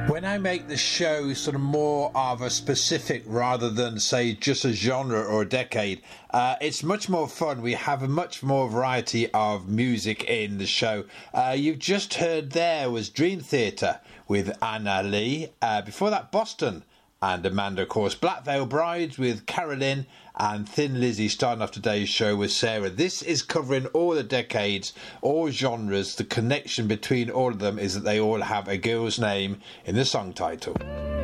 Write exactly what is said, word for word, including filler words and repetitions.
When I make the show sort of more of a specific rather than, say, just a genre or a decade, uh, it's much more fun. We have a much more variety of music in the show. Uh, you've just heard there was Dream Theater with Anna Lee. Uh, before that, Boston and Amanda, of course. Black Veil Brides with Carolyn, and Thin Lizzy starting off today's show with Sarah. This is covering all the decades, all genres. The connection between all of them is that they all have a girl's name in the song title.